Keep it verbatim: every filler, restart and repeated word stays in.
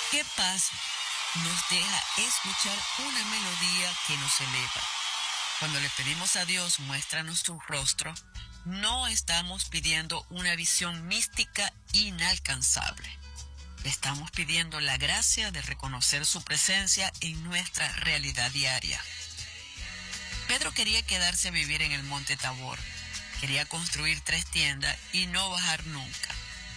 ¿Qué paz nos deja escuchar una melodía que nos eleva? Cuando le pedimos a Dios, muéstranos tu rostro, no estamos pidiendo una visión mística inalcanzable. Le estamos pidiendo la gracia de reconocer su presencia en nuestra realidad diaria. Pedro quería quedarse a vivir en el monte Tabor. Quería construir tres tiendas y no bajar nunca.